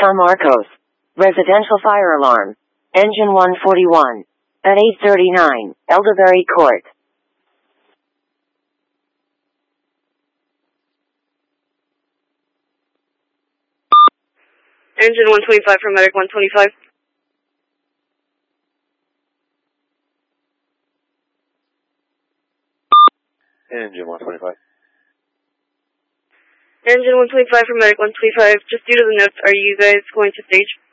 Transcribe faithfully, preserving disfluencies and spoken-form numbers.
San Marcos. Residential fire alarm. Engine one forty-one. At eight thirty-nine, Elderberry Court. Engine one twenty-five for medic one twenty-five. Engine one twenty-five. Engine one twenty-five for medic one twenty-five. Just due to the notes, are you guys going to stage?